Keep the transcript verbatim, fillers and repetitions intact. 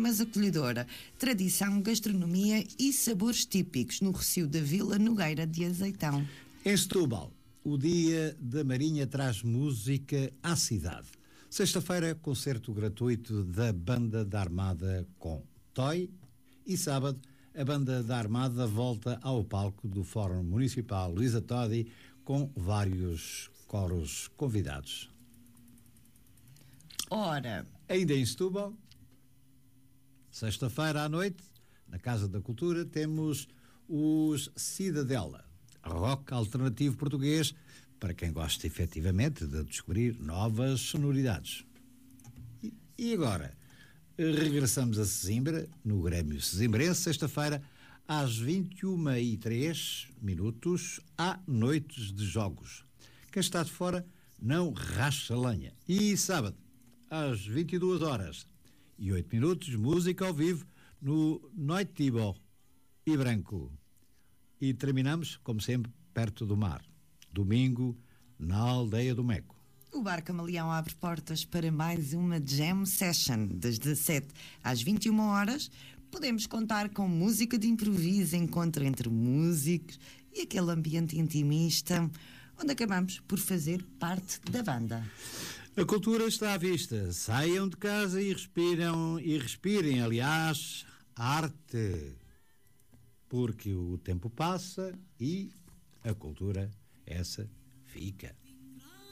mas acolhedora. Tradição, gastronomia e sabores típicos no Recio da Vila Nogueira de Azeitão. Em Setúbal, o Dia da Marinha traz música à cidade. Sexta-feira, concerto gratuito da Banda da Armada com Toy. E sábado, a Banda da Armada volta ao palco do Fórum Municipal Luísa Todi com vários coros convidados. Ora, ainda em Setúbal, sexta-feira à noite, na Casa da Cultura, temos os Cidadela, rock alternativo português, para quem gosta efetivamente de descobrir novas sonoridades. E, e agora, regressamos a Sesimbra, no Grêmio Sesimbrense, sexta-feira, às vinte e uma e três minutos, há noites de jogos. Quem está de fora não racha lenha. E sábado, às vinte e duas horas e oito minutos, música ao vivo no Noite Tibor e Branco. E terminamos, como sempre, perto do mar. Domingo, na Aldeia do Meco. O Bar Camaleão abre portas para mais uma Jam Session, das dezassete às vinte e uma horas. Podemos contar com música de improviso, encontro entre músicos e aquele ambiente intimista, onde acabamos por fazer parte da banda. A cultura está à vista. Saiam de casa e respiram, e respirem, aliás, arte. Porque o tempo passa e a cultura, essa, fica.